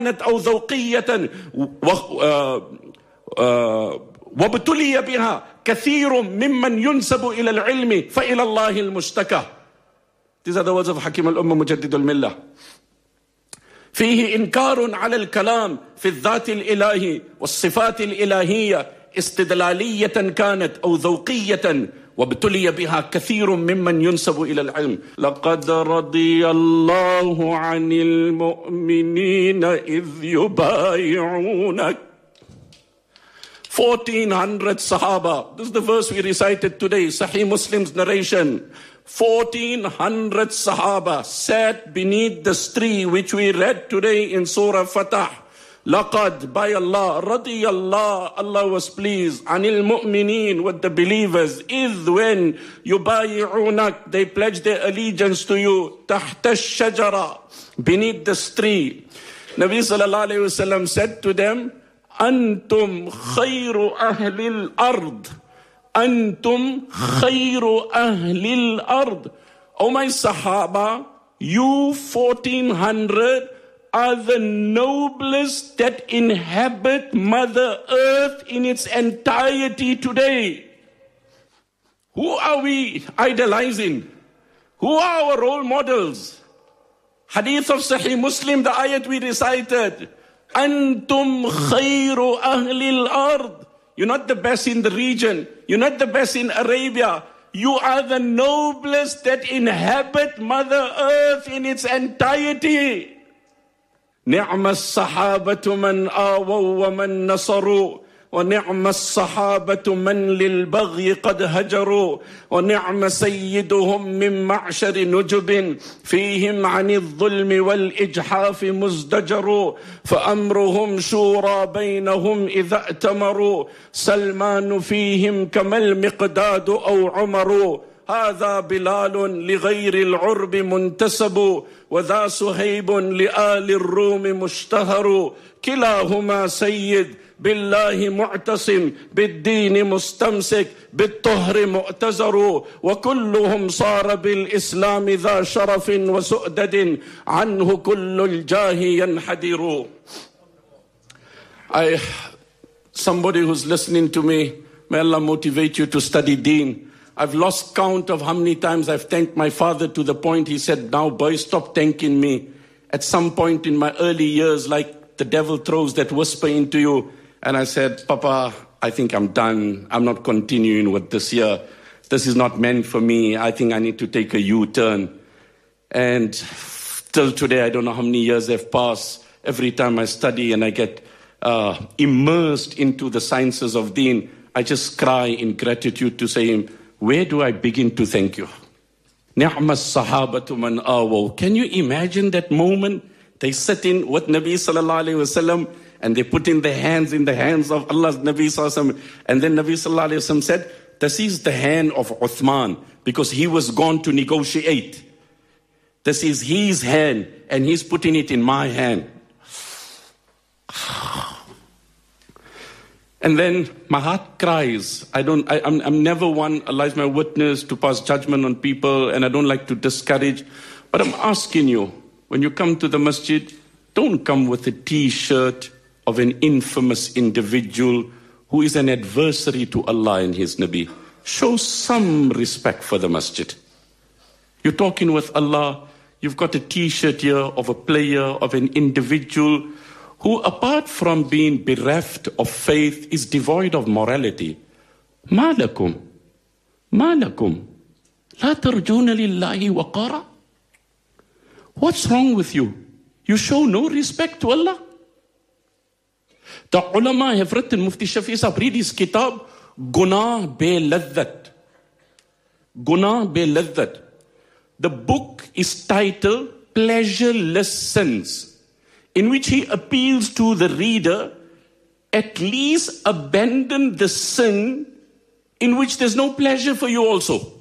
أو ذوقية وابتلي بها كثير ممن ينسب إلى العلم فإلى الله المشتكى. These are the words of Hakim al-Ummah Mujaddid al-Millah. فيه إنكار على الكلام في الذات الإلهي والصفات الإلهية استدلالية كانت أو ذوقية وابتلي بها كثير ممن ينسب إلى العلم. لقد رضي الله عن المؤمنين إذ يبايعونك. 1400 Sahaba. This is the verse we recited today, Sahih Muslim's narration. 1400 Sahaba sat beneath this tree which we read today in Surah Fatah. Laqad, by Allah, radiyallah, Allah was pleased, anil mu'mineen, with the believers, idh, when yubayi'unak, they pledged their allegiance to you, tahta shajara, beneath this tree. Nabi sallallahu alayhi wasallam said to them, Antum khayru ahlil ard. Antum khayru ahlil ard. O my Sahaba, you 1400 are the noblest that inhabit Mother Earth in its entirety today. Who are we idolizing? Who are our role models? Hadith of Sahih Muslim, the ayat we recited. Antum khayru ahlil ard. You're not the best in the region. You're not the best in Arabia. You are the noblest that inhabit Mother Earth in its entirety. نعم الصحابة من آووا ومن نصروا ونعم الصحابة من للبغي قد هجروا ونعم سيدهم من معشر نجب فيهم عن الظلم والإجحاف مزدجر فأمرهم شورى بينهم إذا ائتمروا سلمان فيهم كما المقداد أو عمر هذا بلال لغير العرب منتسب وذا سهيب لآل الروم مشتهر كلاهما سيد بالله معتصم بالدين مستمسك بالطهر مؤتزر وكلهم صار بالإسلام ذا شرف وسؤدد عنه كل الجاه ينحدر. Somebody who's listening to me, may Allah motivate you to study deen. I've lost count of how many times I've thanked my father to the point he said, now boy, stop thanking me. At some point in my early years, like the devil throws that whisper into you. And I said, Papa, I think I'm done. I'm not continuing with this year. This is not meant for me. I think I need to take a U-turn. And till today, I don't know how many years have passed. Every time I study and I get immersed into the sciences of deen, I just cry in gratitude to say him, where do I begin to thank you? Ni'ma as-sahabatu man awaw. Can you imagine that moment? They sit in with Nabi sallallahu alayhi wasallam and they put in their hands of Allah's Nabi sallallahu alayhi wasallam. And then Nabi sallallahu alayhi wasallam said, this is the hand of Uthman because he was gone to negotiate. This is his hand and he's putting it in my hand. And then my heart cries. I'm never one, Allah is my witness, to pass judgment on people, and I don't like to discourage. But I'm asking you, when you come to the masjid, don't come with a t-shirt of an infamous individual who is an adversary to Allah and His Nabi. Show some respect for the masjid. You're talking with Allah, you've got a t-shirt here of a player, of an individual who, apart from being bereft of faith, is devoid of morality. Ma lakum? Ma lakum? La tarjuna lillahi waqara? What's wrong with you? You show no respect to Allah? The ulama have written, Mufti Shafi Sahab, read his kitab, Gunah Be Laddat. Gunah Be Laddat. The book is titled Pleasureless Sins, in which he appeals to the reader, at least abandon the sin in which there's no pleasure for you also.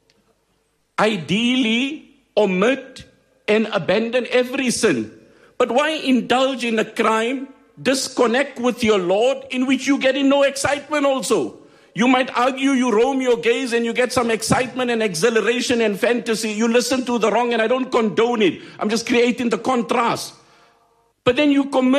Ideally, omit and abandon every sin. But why indulge in a crime, disconnect with your Lord, in which you get in no excitement also? You might argue you roam your gaze and you get some excitement and exhilaration and fantasy. You listen to the wrong, and I don't condone it. I'm just creating the contrast. But then you commit